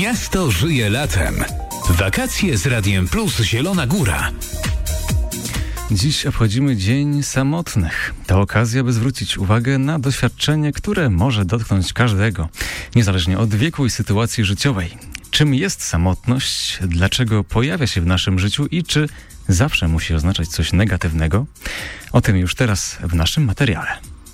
Miasto żyje latem. Wakacje z Radiem Plus Zielona Góra. Dziś obchodzimy Dzień Samotnych. To okazja, by zwrócić uwagę na doświadczenie, które może dotknąć każdego, niezależnie od wieku i sytuacji życiowej. Czym jest samotność, dlaczego pojawia się w naszym życiu i czy zawsze musi oznaczać coś negatywnego? O tym już teraz w naszym materiale.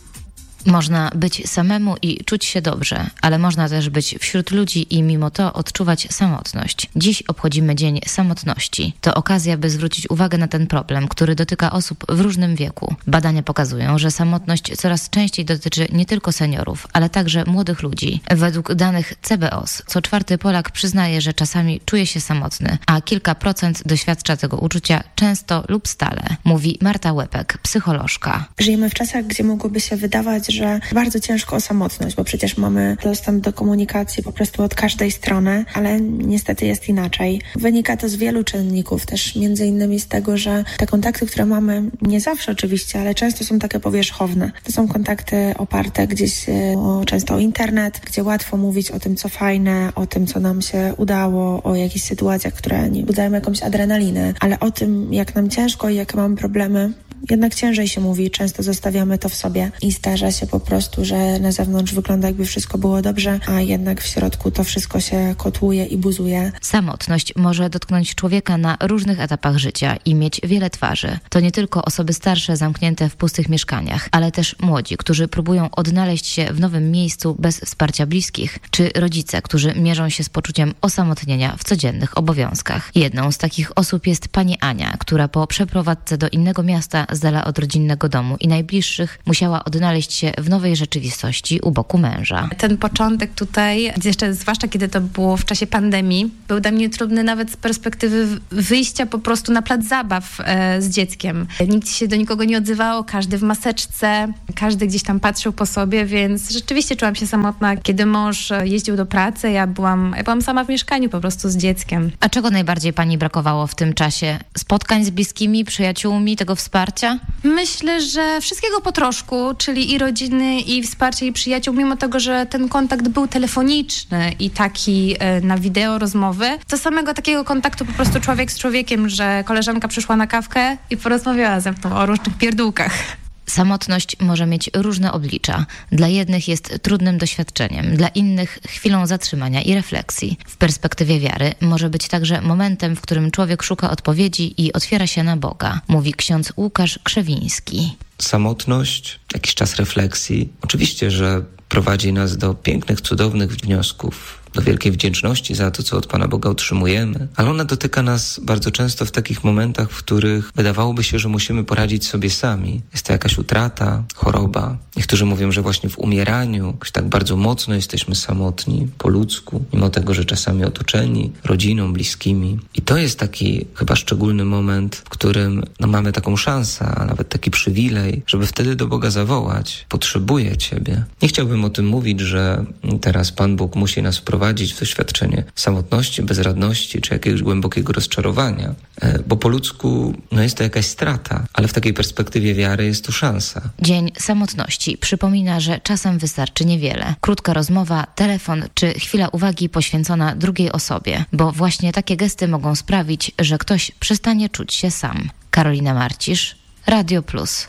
Można być samemu i czuć się dobrze, ale można też być wśród ludzi i mimo to odczuwać samotność. Dziś obchodzimy Dzień Samotności. To okazja, by zwrócić uwagę na ten problem, który dotyka osób w różnym wieku. Badania pokazują, że samotność coraz częściej dotyczy nie tylko seniorów, ale także młodych ludzi. Według danych CBOS co czwarty Polak przyznaje, że czasami czuje się samotny, a kilka procent doświadcza tego uczucia często lub stale, mówi Marta Łepek, psycholożka. Żyjemy w czasach, gdzie mogłoby się wydawać, że bardzo ciężko o samotność, bo przecież mamy dostęp do komunikacji po prostu od każdej strony, ale niestety jest inaczej. Wynika to z wielu czynników, też między innymi z tego, że te kontakty, które mamy, nie zawsze oczywiście, ale często są takie powierzchowne. To są kontakty oparte gdzieś często o internet, gdzie łatwo mówić o tym, co fajne, o tym, co nam się udało, o jakichś sytuacjach, które nie budzają jakąś adrenalinę, ale o tym, jak nam ciężko i jakie mamy problemy, jednak ciężej się mówi, często zostawiamy to w sobie i zdarza się po prostu, że na zewnątrz wygląda jakby wszystko było dobrze, a jednak w środku to wszystko się kotłuje i buzuje. Samotność może dotknąć człowieka na różnych etapach życia i mieć wiele twarzy. To nie tylko osoby starsze zamknięte w pustych mieszkaniach, ale też młodzi, którzy próbują odnaleźć się w nowym miejscu bez wsparcia bliskich, czy rodzice, którzy mierzą się z poczuciem osamotnienia w codziennych obowiązkach. Jedną z takich osób jest pani Ania, która po przeprowadzce do innego miasta z dala od rodzinnego domu i najbliższych musiała odnaleźć się w nowej rzeczywistości u boku męża. Ten początek tutaj, jeszcze zwłaszcza kiedy to było w czasie pandemii, był dla mnie trudny nawet z perspektywy wyjścia po prostu na plac zabaw z dzieckiem. Nikt się do nikogo nie odzywał, każdy w maseczce, każdy gdzieś tam patrzył po sobie, więc rzeczywiście czułam się samotna. Kiedy mąż jeździł do pracy, ja byłam sama w mieszkaniu po prostu z dzieckiem. A czego najbardziej pani brakowało w tym czasie? Spotkań z bliskimi, przyjaciółmi, tego wsparcia? Myślę, że wszystkiego po troszku, czyli i rodziny, i wsparcie, i przyjaciół, mimo tego, że ten kontakt był telefoniczny i taki na wideo rozmowy, to samego takiego kontaktu po prostu człowiek z człowiekiem, że koleżanka przyszła na kawkę i porozmawiała ze mną o różnych pierdółkach. Samotność może mieć różne oblicza. Dla jednych jest trudnym doświadczeniem, dla innych chwilą zatrzymania i refleksji. W perspektywie wiary może być także momentem, w którym człowiek szuka odpowiedzi i otwiera się na Boga, mówi ksiądz Łukasz Krzewiński. Samotność, jakiś czas refleksji, oczywiście, że prowadzi nas do pięknych, cudownych wniosków, do wielkiej wdzięczności za to, co od Pana Boga otrzymujemy, ale ona dotyka nas bardzo często w takich momentach, w których wydawałoby się, że musimy poradzić sobie sami. Jest to jakaś utrata, choroba. Niektórzy mówią, że właśnie w umieraniu jakoś tak bardzo mocno jesteśmy samotni po ludzku, mimo tego, że czasami otoczeni rodziną, bliskimi. I to jest taki chyba szczególny moment, w którym mamy taką szansę, a nawet taki przywilej, żeby wtedy do Boga zawołać: potrzebuję Ciebie. Nie chciałbym o tym mówić, że teraz Pan Bóg musi nas wprowadzić w doświadczenie samotności, bezradności czy jakiegoś głębokiego rozczarowania, bo po ludzku jest to jakaś strata, ale w takiej perspektywie wiary jest to szansa. Dzień Samotności przypomina, że czasem wystarczy niewiele. Krótka rozmowa, telefon czy chwila uwagi poświęcona drugiej osobie, bo właśnie takie gesty mogą sprawić, że ktoś przestanie czuć się sam. Karolina Marcisz, Radio Plus.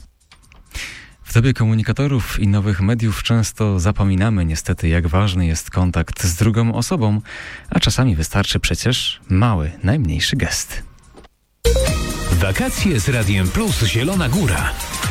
W dobie komunikatorów i nowych mediów często zapominamy niestety, jak ważny jest kontakt z drugą osobą, a czasami wystarczy przecież mały, najmniejszy gest. Wakacje z Radiem Plus Zielona Góra.